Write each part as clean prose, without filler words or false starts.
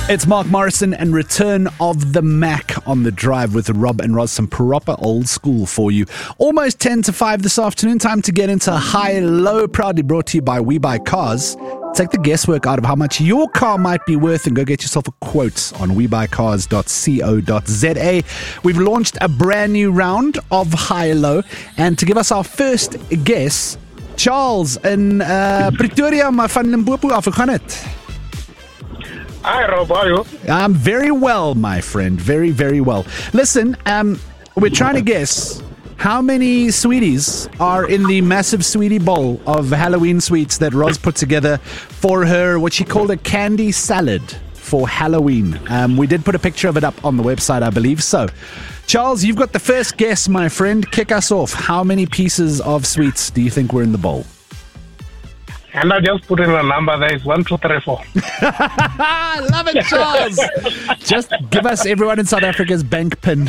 It's Mark Morrison and Return of the Mac on the drive with Rob and Roz. Some proper old school for you. Almost 10 to 5 this afternoon. Time to get into High Low. Proudly brought to you by We Buy Cars. Take the guesswork out of how much your car might be worth and go get yourself a quote on webuycars.co.za. We've launched a brand new round of High Low. And to give us our first guess, Charles in Pretoria, my van Limpopo, how gaan het? Hi, Rob. How are you? I'm very well, my friend. Very, very well. Listen, we're trying to guess how many sweeties are in the massive sweetie bowl of Halloween sweets that Roz put together for her, what she called a candy salad for Halloween. We did put a picture of it up on the website, I believe. So, Charles, you've got the first guess, my friend. Kick us off. How many pieces of sweets do you think were in the bowl? And I just put in a number. There is 1, 2, 3, 4. Love it, Charles. Just give us everyone in South Africa's bank pin.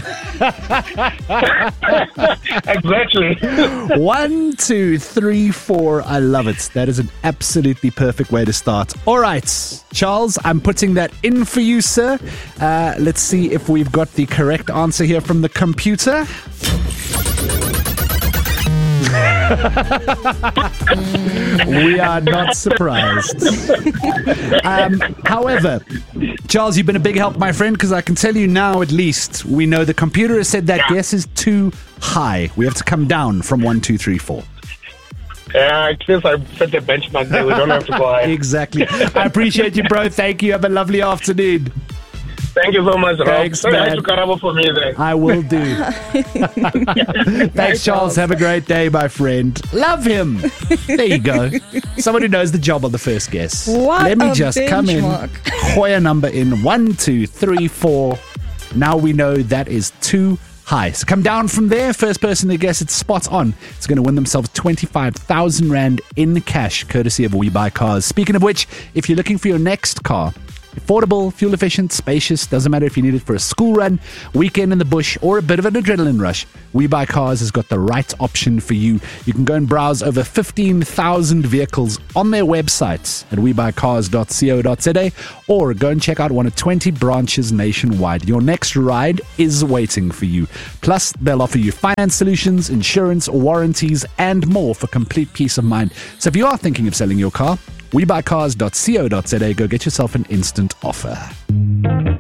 Exactly. 1, 2, 3, 4. I love it. That is an absolutely perfect way to start. All right, Charles, I'm putting that in for you, sir. Let's see if we've got the correct answer here from the computer. We are not surprised. However, Charles, you've been a big help, my friend, because I can tell you now at least we know the computer has said that guess is too high. We have to come down from 1, 2, 3, 4. Yeah, it feels I set the benchmark there. We don't have to go high. Exactly. I appreciate you, bro. Thank you. Have a lovely afternoon. Thank you so much, Rob. Thanks, man. Nice to carabo for me there. I will do. Thanks, Charles. Have a great day, my friend. Love him. There you go. Someone who knows the job on the first guess. What Let me a just come in. benchmark. Hoya number in 1, 2, 3, 4. Now we know that is too high. So come down from there. First person to guess it's spot on is going to win themselves 25,000 Rand in cash, courtesy of We Buy Cars. Speaking of which, if you're looking for your next car, affordable, fuel efficient, spacious, doesn't matter if you need it for a school run, weekend in the bush, or a bit of an adrenaline rush, We Buy Cars has got the right option for you. You can go and browse over 15,000 vehicles on their website at webuycars.co.za, or go and check out one of 20 branches nationwide. Your next ride is waiting for you. Plus, they'll offer you finance solutions, insurance, warranties, and more for complete peace of mind. So if you are thinking of selling your car, webuycars.co.za, go get yourself an instant offer.